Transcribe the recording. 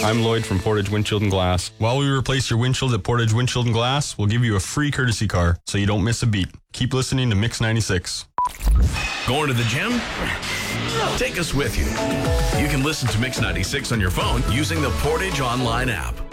I'm Lloyd from Portage Windshield and Glass. While we replace your windshield at Portage Windshield and Glass, we'll give you a free courtesy car so you don't miss a beat. Keep listening to Mix 96. Going to the gym? Take us with you. You can listen to Mix 96 on your phone using the Portage Online app.